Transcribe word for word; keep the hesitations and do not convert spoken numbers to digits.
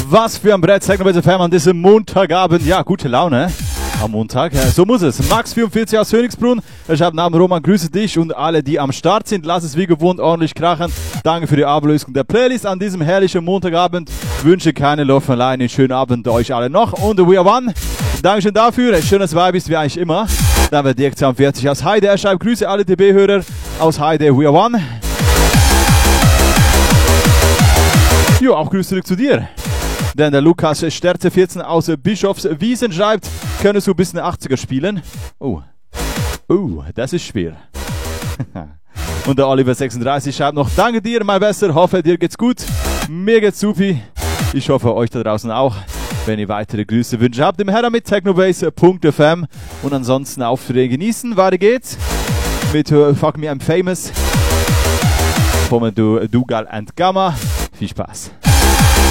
Was für ein Brett, Technobase F M an diesem Montagabend. Ja, gute Laune am Montag. Ja, so muss es. Max vierundvierzig aus Königsbrunn. Ich habe Namen Roman, grüße dich und alle, die am Start sind. Lass es wie gewohnt ordentlich krachen. Danke für die Ablösung der Playlist an diesem herrlichen Montagabend. Wünsche keine Love allein. Einen schönen Abend euch alle noch. Und We Are One. Dankeschön dafür. Ein schönes Vibe ist wie eigentlich immer. Dann wird direkt vierzig aus Heide. Er schreibt Grüße alle D B-Hörer aus Heide. We Are One. Jo, auch Grüße zurück zu dir. Denn der Lukas Sterze vierzehn aus Bischofswiesen schreibt, könntest du bis in den achtziger spielen? Oh, oh, das ist schwer. Und der Oliver sechsunddreißig schreibt noch, danke dir, mein Bester, hoffe dir geht's gut. Mir geht's supi. Ich hoffe euch da draußen auch. Wenn ihr weitere Grüße wünscht habt, im Herren mit technobase punkt f m und ansonsten Aufträge genießen. Weiter geht's mit uh, Fuck Me I'm Famous von Du Dugal and Gamma. Viel Spaß.